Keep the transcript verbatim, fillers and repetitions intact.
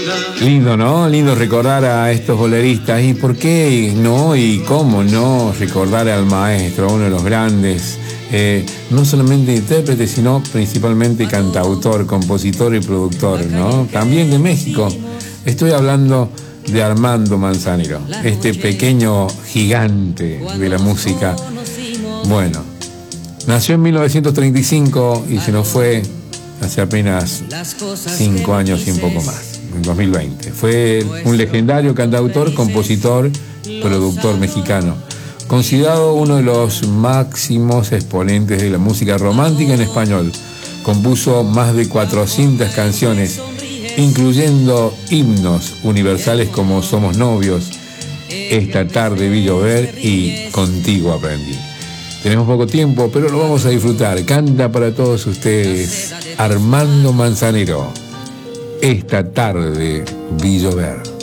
Lindo, ¿no? Lindo recordar a estos boleristas. ¿Y por qué no? ¿Y cómo no recordar al maestro, uno de los grandes, eh, no solamente intérprete, sino principalmente cantautor, compositor y productor, ¿no? También de México. Estoy hablando de Armando Manzanero, este pequeño gigante de la música. Bueno, nació en mil novecientos treinta y cinco y se nos fue hace apenas cinco años y un poco más, en dos mil veinte. Fue un legendario cantautor, compositor, productor mexicano, considerado uno de los máximos exponentes de la música romántica en español. Compuso más de cuatrocientas canciones, incluyendo himnos universales como Somos Novios, Esta tarde vi llover y Contigo aprendí. Tenemos poco tiempo, pero lo vamos a disfrutar. Canta para todos ustedes Armando Manzanero, Esta tarde vi llover.